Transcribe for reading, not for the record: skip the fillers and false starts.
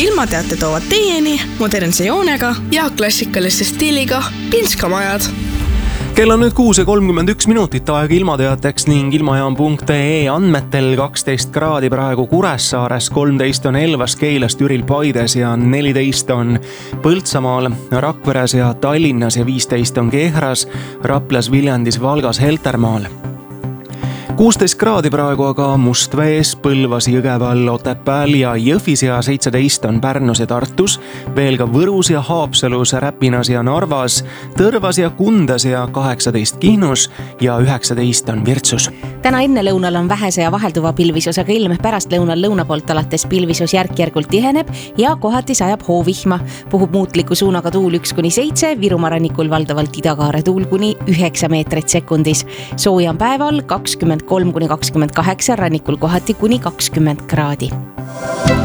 ilmateate toovad teieni modernse joonega ja klassikalise stiiliga Pinskamajad. Kell on nüüd 6:31, aeg ilmateateks ning ilmajaam.ee andmetel 12 kraadi praegu Kuressaares, 13 on Elvas, Keilas, Türil, Paides ja 14 on Põltsamaal, Rakveres ja Tallinnas ja 15 on Kehras, Raplas, Viljandis, Valgas, Heltermaal. 16 kraadi praegu aga Mustvees, Põlvas, Jõgeval, Otepääl ja Jõhvis ja 17 on Pärnus ja Tartus, veel ka Võrus ja Haapsalus, Räpinas ja Narvas, Tõrvas ja Kundas ja 18 Kihnus ja 19 on Virtsus. Täna enne lõunal on vähese ja vahelduva pilvisusega ilm, pärast lõunal lõuna poolt alates pilvisus järk-järgult tiheneb ja kohati sajab hoovihma. Puhub muutliku suunaga tuul 1-7, Virumaa rannikul valdavalt idakaare tuul kuni 9 meetrit sekundis. Sooja on päeval 23-28, rannikul kohati kuni 20 kraadi.